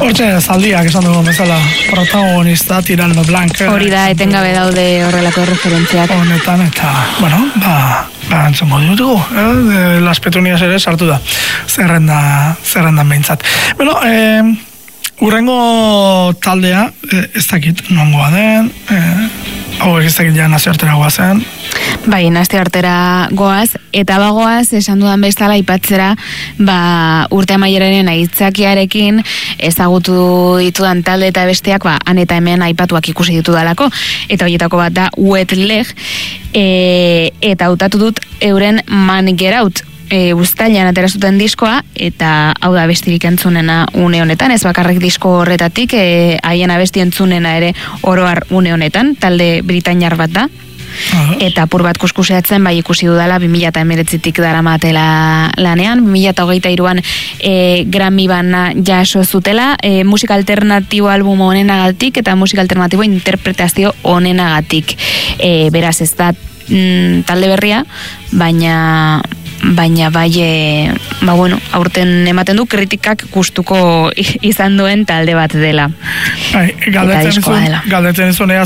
Hortxe, zaldiak esan dugu bezala, protagonista, Tirano Blanc. Hori da, etengabe daude horrelako referentziak. Honetan, eta, bueno, antzongo ditugu, Las Petunias ere sartu da, zerrendan behintzat. Bueno, urrengo taldea, ez dakit nongoa den, hauek ez dakit ja nazioartera goazen. Bai, nazioartera goaz, eta bagoaz, esan dudan bezala aipatzera, urte amaieraren aitzakiarekin ezagutu ditudan talde eta besteak, han eta hemen aipatuak ikusi ditudalako, eta horietako bat da Wet Leg, eta hautatu dut euren Man Get Out, uztailean atera zuten diskoa, eta hau da bestirik entzunena une honetan, ez bakarrik disko horretatik, haien abesti entzunena ere oroar une honetan, talde britainiar bat da, eta apur bat kuskuseatzen bai ikusi dudala 2019tik daramatela lanean, 2023an Grammy bana jaso zutela, musika alternatibo album honenagatik eta musika alternatibo interpretazio honenagatik, beraz ez da talde berria, baina bai, aurten ematen du kritikak gustuko izan duen talde bat dela. Galdetzen izunea